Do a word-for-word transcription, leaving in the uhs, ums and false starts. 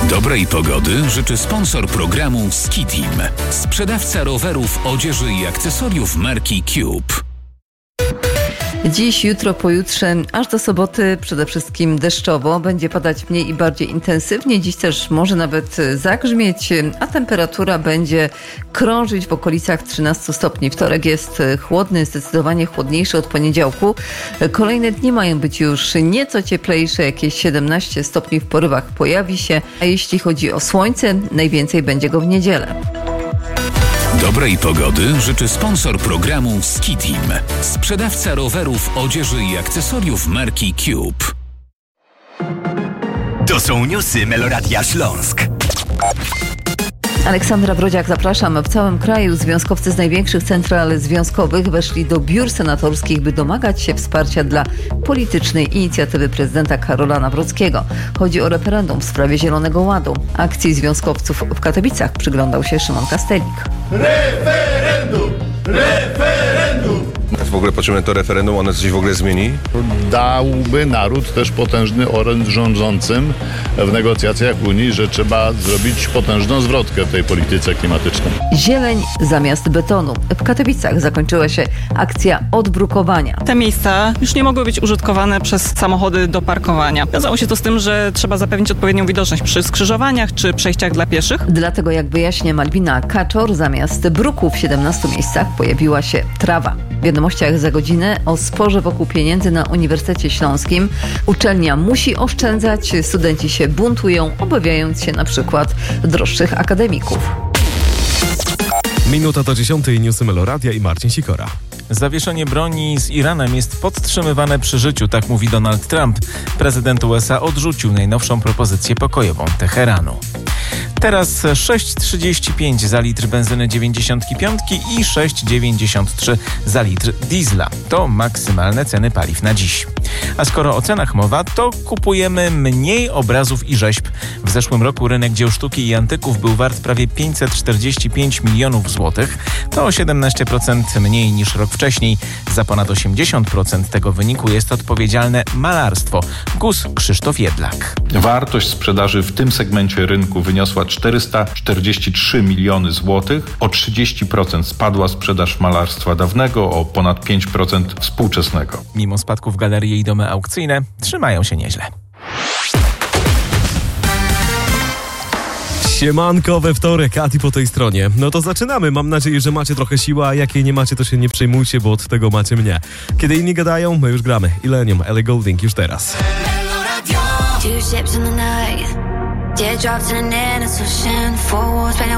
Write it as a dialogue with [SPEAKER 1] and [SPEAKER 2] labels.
[SPEAKER 1] Dobrej pogody życzy sponsor programu Ski Team. Sprzedawca rowerów, odzieży i akcesoriów marki Cube.
[SPEAKER 2] Dziś, jutro, pojutrze, aż do soboty przede wszystkim deszczowo. Będzie padać mniej i bardziej intensywnie. Dziś też może nawet zagrzmieć, a temperatura będzie krążyć w okolicach trzynastu stopni. Wtorek jest chłodny, zdecydowanie chłodniejszy od poniedziałku. Kolejne dni mają być już nieco cieplejsze, jakieś siedemnaście stopni w porywach pojawi się. A jeśli chodzi o słońce, najwięcej będzie go w niedzielę.
[SPEAKER 1] Dobrej pogody życzy sponsor programu Ski Team. Sprzedawca rowerów, odzieży i akcesoriów marki Cube.
[SPEAKER 3] To są newsy Meloradia Śląsk.
[SPEAKER 2] Aleksandra Brodziak, zapraszam. W całym kraju związkowcy z największych central związkowych weszli do biur senatorskich, by domagać się wsparcia dla politycznej inicjatywy prezydenta Karola Nawrockiego. Chodzi o referendum w sprawie Zielonego Ładu. Akcji związkowców w Katowicach przyglądał się Szymon Kastelik.
[SPEAKER 4] Referendum! Referendum!
[SPEAKER 5] W ogóle potrzebne to referendum, ono coś w ogóle zmieni?
[SPEAKER 4] Dałby naród też potężny oręd rządzącym w negocjacjach Unii, że trzeba zrobić potężną zwrotkę w tej polityce klimatycznej.
[SPEAKER 2] Zieleń zamiast betonu. W Katowicach zakończyła się akcja odbrukowania.
[SPEAKER 6] Te miejsca już nie mogły być użytkowane przez samochody do parkowania. Wiązało się to z tym, że trzeba zapewnić odpowiednią widoczność przy skrzyżowaniach czy przejściach dla pieszych.
[SPEAKER 2] Dlatego, jak wyjaśnia Malwina Kaczor, zamiast bruku w siedemnastu miejscach pojawiła się trawa. W wiadomościach za godzinę o sporze wokół pieniędzy na Uniwersytecie Śląskim. Uczelnia musi oszczędzać, studenci się buntują, obawiając się na przykład droższych akademików.
[SPEAKER 7] Minuta do dziesiątej, newsy Meloradia i Marcin Sikora.
[SPEAKER 8] Zawieszenie broni z Iranem jest podtrzymywane przy życiu, tak mówi Donald Trump. Prezydent U S A odrzucił najnowszą propozycję pokojową Teheranu. Teraz sześć trzydzieści pięć za litr benzyny dziewięćdziesiąt pięć i sześć dziewięćdziesiąt trzy za litr diesla. To maksymalne ceny paliw na dziś. A skoro o cenach mowa, to kupujemy mniej obrazów i rzeźb. W zeszłym roku rynek dzieł sztuki i antyków był wart prawie pięćset czterdzieści pięć milionów złotych. To o siedemnaście procent mniej niż rok wcześniej. Za ponad osiemdziesiąt procent tego wyniku jest odpowiedzialne malarstwo. G U S Krzysztof Jedlak.
[SPEAKER 9] Wartość sprzedaży w tym segmencie rynku wyniosła czterysta czterdzieści trzy miliony złotych. O trzydzieści procent spadła sprzedaż malarstwa dawnego, o ponad pięć procent współczesnego.
[SPEAKER 8] Mimo spadków galerie i domy aukcyjne trzymają się nieźle.
[SPEAKER 7] Siemanko, we wtorek, Ati po tej stronie. No to zaczynamy. Mam nadzieję, że macie trochę siły, a jakiej nie macie, to się nie przejmujcie, bo od tego macie mnie. Kiedy inni gadają, my już gramy. Illenium, Ellie Goulding już teraz.
[SPEAKER 10] Two ships in the night, teardrops in an innocent ocean, four walls